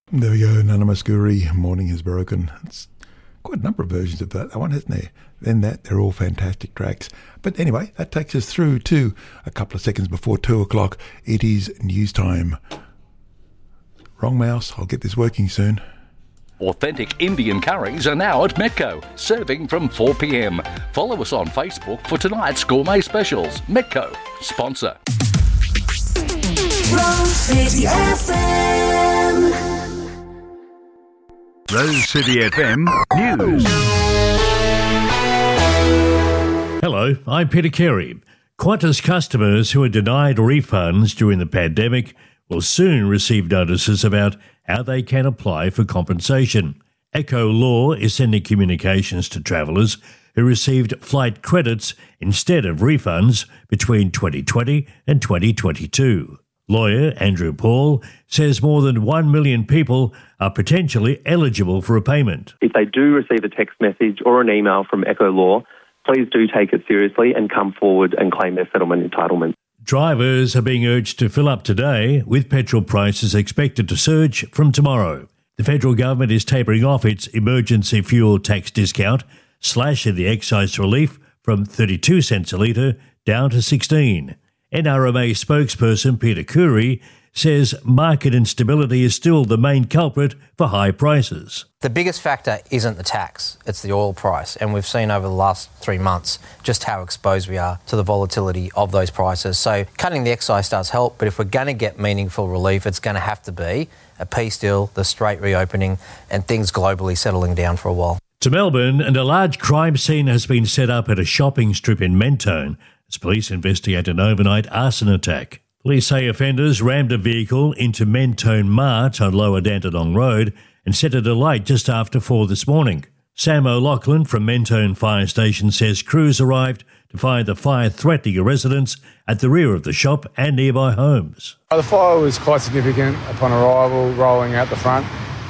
There we go, Nana Muscuri, Morning Has Broken. It's quite a number of versions of that one, isn't there? Then they're all fantastic tracks. But anyway, that takes us through to a couple of seconds before 2 o'clock. It is news time. Wrong mouse, I'll get this working soon. Authentic Indian curries are now at Metco, serving from 4 p.m. Follow us on Facebook for tonight's gourmet specials. Metco, sponsor. Rose City FM. Rose City FM News. Hello, I'm Peter Carey. Qantas customers who are denied refunds during the pandemic will soon receive notices about how they can apply for compensation. Echo Law is sending communications to travellers who received flight credits instead of refunds between 2020 and 2022. Lawyer Andrew Paul says more than 1 million people are potentially eligible for a payment. If they do receive a text message or an email from Echo Law, please do take it seriously and come forward and claim their settlement entitlement. Drivers are being urged to fill up today, with petrol prices expected to surge from tomorrow. The federal government is tapering off its emergency fuel tax discount, slashing the excise relief from 32 cents a litre down to 16. NRMA spokesperson Peter Curry says market instability is still the main culprit for high prices. The biggest factor isn't the tax, it's the oil price. And we've seen over the last 3 months just how exposed we are to the volatility of those prices. So cutting the excise does help, but if we're going to get meaningful relief, it's going to have to be a peace deal, the Strait reopening, and things globally settling down for a while. To Melbourne, and a large crime scene has been set up at a shopping strip in Mentone as police investigate an overnight arson attack. Police say offenders rammed a vehicle into Mentone Mart on Lower Dandenong Road and set it alight just after 4 this morning. Sam O'Loughlin from Mentone Fire Station says crews arrived to find the fire threatening a residence at the rear of the shop and nearby homes. The fire was quite significant upon arrival, rolling out the front,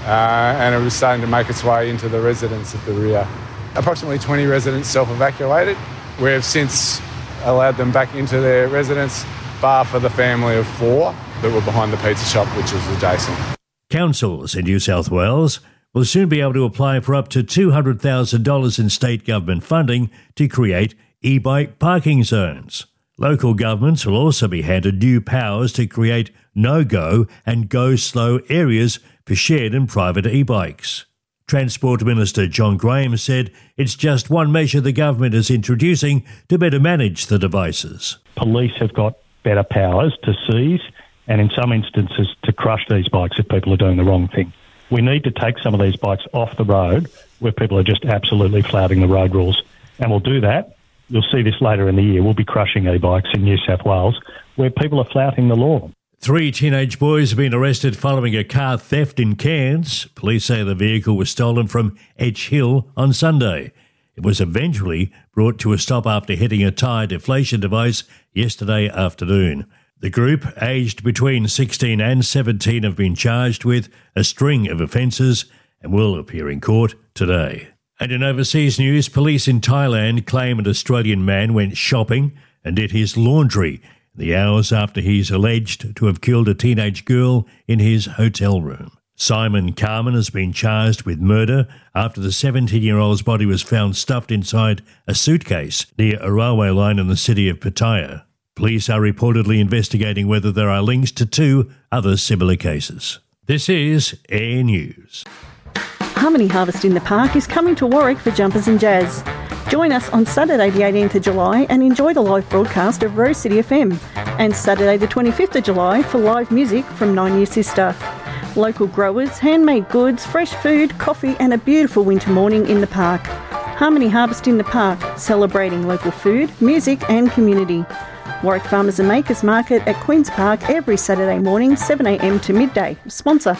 and it was starting to make its way into the residence at the rear. Approximately 20 residents self-evacuated. We have since allowed them back into their residence, bar for the family of 4 that were behind the pizza shop, which was adjacent. Councils in New South Wales will soon be able to apply for up to $200,000 in state government funding to create e-bike parking zones. Local governments will also be handed new powers to create no-go and go-slow areas for shared and private e-bikes. Transport Minister John Graham said it's just one measure the government is introducing to better manage the devices. Police have got better powers to seize and in some instances to crush these bikes if people are doing the wrong thing. We need to take some of these bikes off the road where people are just absolutely flouting the road rules. And we'll do that. You'll see this later in the year. We'll be crushing e-bikes in New South Wales where people are flouting the law. 3 teenage boys have been arrested following a car theft in Cairns. Police say the vehicle was stolen from Edge Hill on Sunday. It was eventually brought to a stop after hitting a tyre deflation device yesterday afternoon. The group, aged between 16 and 17, have been charged with a string of offences and will appear in court today. And in overseas news, police in Thailand claim an Australian man went shopping and did his laundry the hours after he's alleged to have killed a teenage girl in his hotel room. Simon Carman has been charged with murder after the 17-year-old's body was found stuffed inside a suitcase near a railway line in the city of Pattaya. Police are reportedly investigating whether there are links to 2 other similar cases. This is Air News. Harmony Harvest in the Park is coming to Warwick for Jumpers and Jazz. Join us on Saturday the 18th of July and enjoy the live broadcast of Rose City FM, and Saturday the 25th of July for live music from 9 Year Sister. Local growers, handmade goods, fresh food, coffee and a beautiful winter morning in the park. Harmony Harvest in the Park, celebrating local food, music and community. Warwick Farmers and Makers Market at Queen's Park every Saturday morning 7am to midday. Sponsor.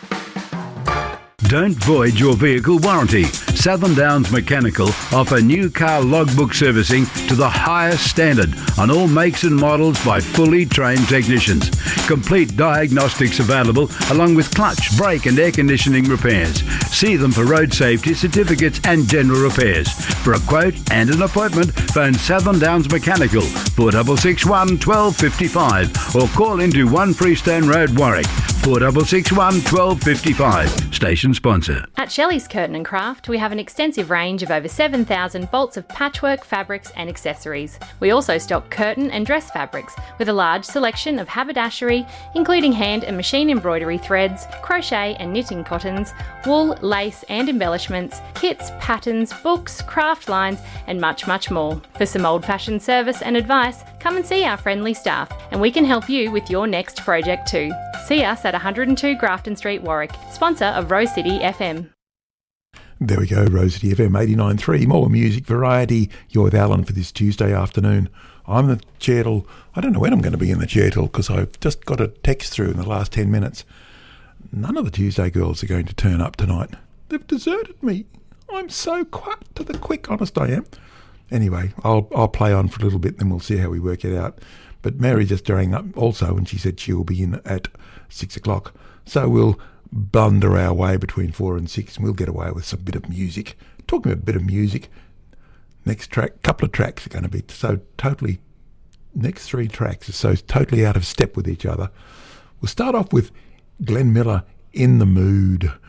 Don't void your vehicle warranty. Southern Downs Mechanical offer new car logbook servicing to the highest standard on all makes and models by fully trained technicians. Complete diagnostics available along with clutch, brake and air conditioning repairs. See them for road safety certificates and general repairs. For a quote and an appointment, phone Southern Downs Mechanical 4661 1255 or call into 1 Freestone Road, Warwick 4661 1255. Station sponsor. At Shelley's Curtain & Craft, we have an extensive range of over 7,000 bolts of patchwork, fabrics and accessories. We also stock curtain and dress fabrics with a large selection of haberdashery, including hand and machine embroidery threads, crochet and knitting cottons, wool, lace and embellishments, kits, patterns, books, craft lines and much, much more. For some old-fashioned service and advice, come and see our friendly staff and we can help you with your next project too. See us at 102 Grafton Street, Warwick, sponsor of Rose City FM. There we go, Rose City FM 89.3. More music variety. You're with Alan for this Tuesday afternoon. I'm the chair till, I don't know when I'm going to be in the chair till because I've just got a text through in the last 10 minutes. None of the Tuesday girls are going to turn up tonight. They've deserted me. I'm so quiet to the quick, honest I am. Anyway, I'll play on for a little bit, then we'll see how we work it out. But Mary just rang up also, and she said she will be in at 6 o'clock. So we'll blunder our way between 4 and 6, and we'll get away with some bit of music. Talking about a bit of music, next track, couple of tracks are going to be so totally, next 3 tracks are so totally out of step with each other. We'll start off with Glenn Miller, In the Mood.